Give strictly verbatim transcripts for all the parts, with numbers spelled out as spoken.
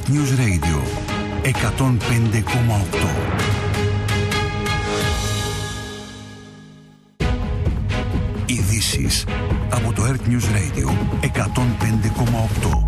Earth News Radio εκατόν πέντε κόμμα οκτώ. Ειδήσεις από το Earth News Radio εκατόν πέντε κόμμα οκτώ.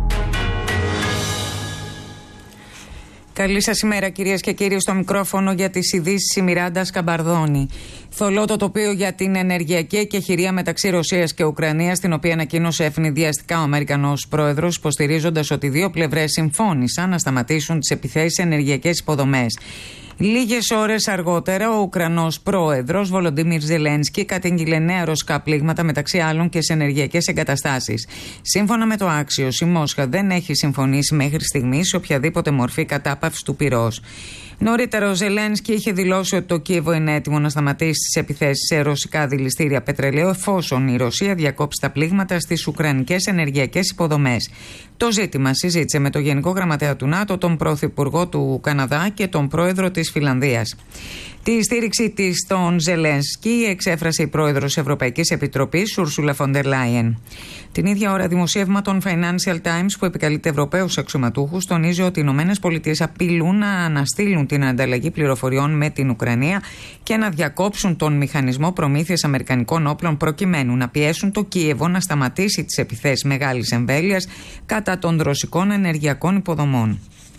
Καλή σας ημέρα, κυρίες και κύριοι. Στο μικρόφωνο για τις ειδήσεις η Μιράντα Σκαμπαρδόνη. Θολό το τοπίο για την ενεργειακή εκεχηρία μεταξύ Ρωσίας και Ουκρανίας, την οποία ανακοίνωσε ευνηδιαστικά ο Αμερικανός πρόεδρος, υποστηρίζοντας ότι οι δύο πλευρές συμφώνησαν να σταματήσουν τις επιθέσεις σε ενεργειακές υποδομές. Λίγες ώρες αργότερα, ο Ουκρανός πρόεδρος Βολοντίμιρ Ζελένσκι κατήγγειλε νέα ρωσικά πλήγματα, μεταξύ άλλων και σε ενεργειακές εγκαταστάσεις. Σύμφωνα με το Axios, η Μόσχα δεν έχει συμφωνήσει μέχρι στιγμής σε οποιαδήποτε μορφή κατάπαυσης του πυρός. Νωρίτερα, ο Ζελένσκι είχε δηλώσει ότι το Κίεβο είναι έτοιμο να σταματήσει τις επιθέσεις σε ρωσικά δηληστήρια πετρελαίου, εφόσον η Ρωσία διακόψει τα πλήγματα στις ουκρανικές ενεργειακές υποδομές. Το ζήτημα συζήτησε με τον Γενικό Γραμματέα του ΝΑΤΟ, τον Πρωθυπουργό του Καναδά και τον Πρόεδρο της Φιλανδίας. Τη στήριξη της στον Ζελένσκι εξέφρασε η Πρόεδρος Ευρωπαϊκής Επιτροπής, Ούρσουλα φον ντερ Λάιεν. Την ίδια ώρα, δημοσίευμα των Financial Times, που επικαλείται Ευρωπαίους αξιωματούχους, τονίζει ότι οι ΗΠΑ απειλούν να αναστείλουν την ανταλλαγή πληροφοριών με την Ουκρανία και να διακόψουν τον μηχανισμό προμήθειας αμερικανικών όπλων, προκειμένου να πιέσουν το Κίεβο να σταματήσει τις επιθέσεις μεγάλης εμβέλειας κατά των ρωσικών ενεργειακών υποδομών.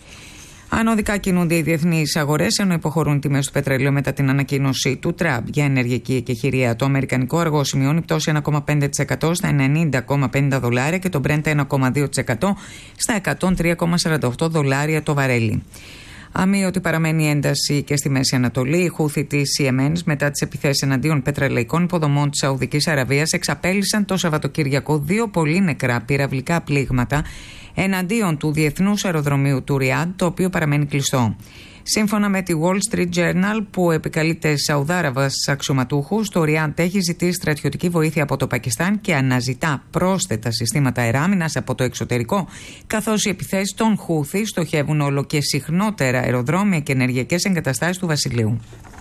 Ανωδικά κινούνται οι διεθνείς αγορές, ενώ υποχωρούν τιμές του πετρελαίου μετά την ανακοίνωση του Τραμπ για ενεργειακή εκεχηρία. Το αμερικανικό αργό σημειώνει πτώση ένα κόμμα πέντε τοις εκατό στα ενενήντα κόμμα πενήντα δολάρια και το Brent ένα κόμμα δύο τοις εκατό στα εκατόν τρία κόμμα σαράντα οκτώ δολάρια το βαρέλι. Αμείωτη παραμένει η ένταση και στη Μέση Ανατολή. Οι Χούθοι της Ιεμένης, μετά τις επιθέσεις εναντίον πετρελαϊκών υποδομών της Σαουδικής Αραβίας, εξαπέλυσαν το Σαββατοκύριακο δύο πολύ νεκρά πυραυλικά πλήγματα εναντίον του διεθνούς αεροδρομίου του Ριάντ, το οποίο παραμένει κλειστό. Σύμφωνα με τη Wall Street Journal, που επικαλείται Σαουδάραβας αξιωματούχους, το Ριάντ έχει ζητήσει στρατιωτική βοήθεια από το Πακιστάν και αναζητά πρόσθετα συστήματα αεράμινας από το εξωτερικό, καθώς οι επιθέσεις των Χούθη στοχεύουν όλο και συχνότερα αεροδρόμια και ενεργειακές εγκαταστάσεις του Βασιλείου.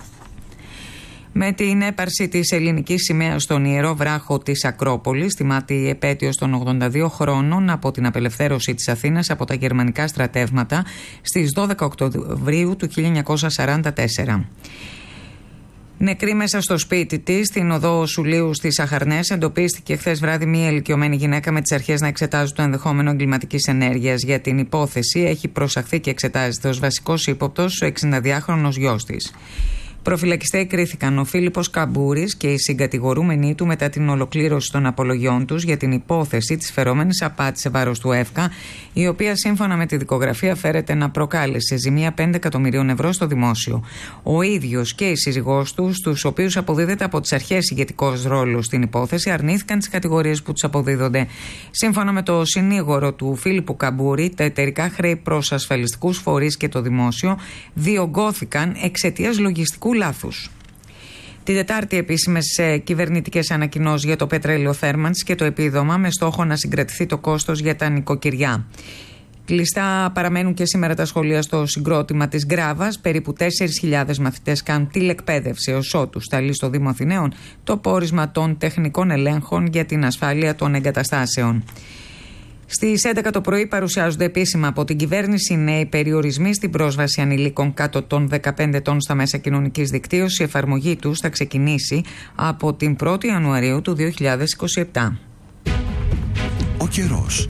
Με την έπαρση της ελληνικής σημαίας στον Ιερό Βράχο της Ακρόπολης, τιμάται η επέτειος των ογδόντα δύο χρόνων από την απελευθέρωση της Αθήνας από τα γερμανικά στρατεύματα στις δώδεκα Οκτωβρίου του χίλια εννιακόσια σαράντα τέσσερα. Νεκρή μέσα στο σπίτι της, στην οδό Σουλίου στις Αχαρνές, εντοπίστηκε χθες βράδυ μία ηλικιωμένη γυναίκα με τις αρχές να εξετάζουν το ενδεχόμενο εγκληματικής ενέργειας. Για την υπόθεση έχει προσαχθεί και εξετάζεται ως βασικός ύποπτος ο εξηνταδυάχρονος γιος της. Προφυλακιστέοι κρίθηκαν ο Φίλιππος Καμπούρης και οι συγκατηγορούμενοι του μετά την ολοκλήρωση των απολογιών τους για την υπόθεση της φερόμενης απάτης σε βάρος του ΕΦΚΑ, η οποία σύμφωνα με τη δικογραφία φέρεται να προκάλεσε ζημία πέντε εκατομμυρίων ευρώ στο δημόσιο. Ο ίδιος και η σύζυγός του, στους οποίους αποδίδεται από τις αρχές ηγετικός ρόλος στην υπόθεση, αρνήθηκαν τις κατηγορίες που τους αποδίδονται. Σύμφωνα με το συνήγορο του Φίλιππου Καμπούρη, τα εταιρικά χρέη προς ασφαλιστικούς φορείς και το δημόσιο διωγγώθηκαν εξαιτίας λογιστικού λάθους. Την Τετάρτη, επίσημες κυβερνητικές ανακοινώσεις για το πετρέλαιο θέρμανσης και το επίδομα, με στόχο να συγκρατηθεί το κόστος για τα νοικοκυριά. Κλειστά παραμένουν και σήμερα τα σχολεία στο συγκρότημα της Γκράβας. Περίπου τέσσερις χιλιάδες μαθητές κάνουν τηλεκπαίδευση ως ότου σταλεί στο Δήμο Αθηναίων το πόρισμα των τεχνικών ελέγχων για την ασφάλεια των εγκαταστάσεων. Στις έντεκα το πρωί παρουσιάζονται επίσημα από την κυβέρνηση νέοι περιορισμοί στην πρόσβαση ανηλίκων κάτω των δεκαπέντε ετών στα μέσα κοινωνικής δικτύωσης. Η εφαρμογή τους θα ξεκινήσει από την πρώτη Ιανουαρίου του δύο χιλιάδες είκοσι επτά. Ο καιρός.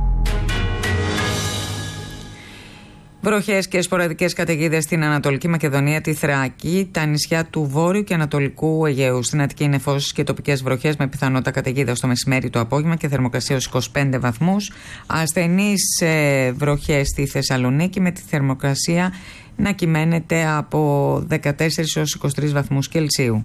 Βροχές και σποραδικές καταιγίδες στην Ανατολική Μακεδονία, τη Θράκη, τα νησιά του Βόρειου και Ανατολικού Αιγαίου. Στην Αττική νεφώσεις και τοπικές βροχές με πιθανότητα καταιγίδα στο μεσημέρι, το απόγευμα και θερμοκρασία ως είκοσι πέντε βαθμούς. Ασθενείς ε, βροχές στη Θεσσαλονίκη με τη θερμοκρασία να κυμαίνεται από δεκατέσσερις έως είκοσι τρεις βαθμούς Κελσίου.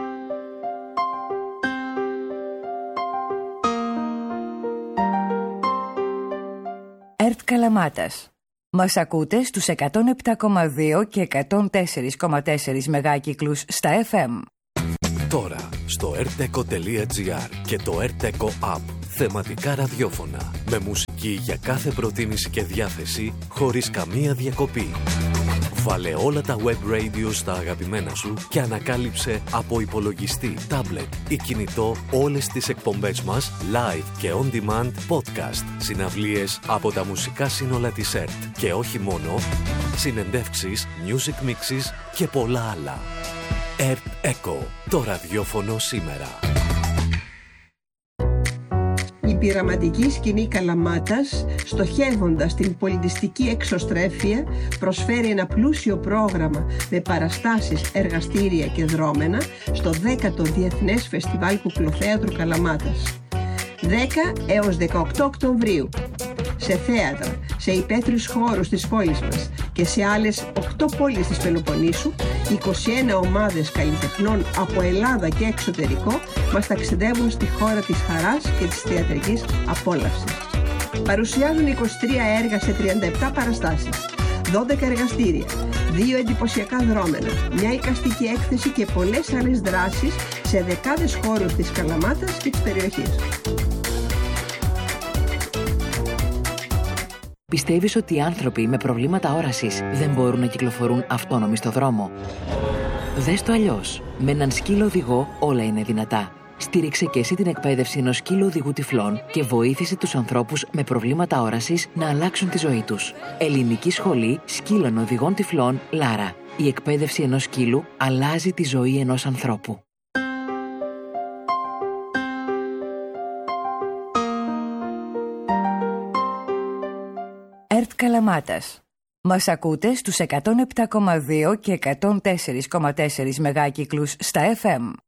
ΕΡΤ Καλαμάτας. Μας ακούτε στους εκατόν επτά κόμμα δύο και εκατόν τέσσερα κόμμα τέσσερα μεγάκυκλους στα εφ εμ. Τώρα στο ερτεκο τελεία τζι άρ και το ερτεκο App. Θεματικά ραδιόφωνα με μουσική για κάθε προτίμηση και διάθεση χωρίς καμία διακοπή. Βάλε όλα τα web radio στα αγαπημένα σου και ανακάλυψε από υπολογιστή, τάμπλετ ή κινητό όλες τις εκπομπές μας live και on demand podcast, συναυλίες από τα μουσικά σύνολα της ΕΡΤ και όχι μόνο, συνεντεύξεις, music mixes και πολλά άλλα. ΕΡΤ Echo, το ραδιόφωνο σήμερα. Η πειραματική σκηνή Καλαμάτας, στοχεύοντας την πολιτιστική εξωστρέφεια, προσφέρει ένα πλούσιο πρόγραμμα με παραστάσεις, εργαστήρια και δρόμενα στο δέκατο Διεθνές Φεστιβάλ Κουκλοθέατρου Καλαμάτας. δέκα έως δεκαοκτώ Οκτωβρίου. Σε θέατρα, σε υπαίθριους χώρους της πόλης μας και σε άλλες οκτώ πόλεις της Πελοποννήσου, είκοσι ένα ομάδες καλλιτεχνών από Ελλάδα και εξωτερικό μας ταξιδεύουν στη χώρα της χαράς και της θεατρικής απόλαυσης. Παρουσιάζουν είκοσι τρία έργα σε τριάντα επτά παραστάσεις, δώδεκα εργαστήρια, δύο εντυπωσιακά δρόμενα, μια εικαστική έκθεση και πολλές άλλες δράσεις σε δεκάδες χώρους της Καλαμάτας και της περιοχής. Πιστεύεις ότι οι άνθρωποι με προβλήματα όρασης δεν μπορούν να κυκλοφορούν αυτόνομοι στο δρόμο? Δες το αλλιώς. Με έναν σκύλο οδηγό όλα είναι δυνατά. Στήριξε και εσύ την εκπαίδευση ενός σκύλου οδηγού τυφλών και βοήθησε τους ανθρώπους με προβλήματα όρασης να αλλάξουν τη ζωή τους. Ελληνική Σχολή Σκύλων Οδηγών Τυφλών Λάρα. Η εκπαίδευση ενός σκύλου αλλάζει τη ζωή ενός ανθρώπου. ΕΡΤ Καλαμάτας. Μας ακούτε στους εκατόν επτά κόμμα δύο και εκατόν τέσσερα κόμμα τέσσερα μεγάκυκλους στα εφ εμ.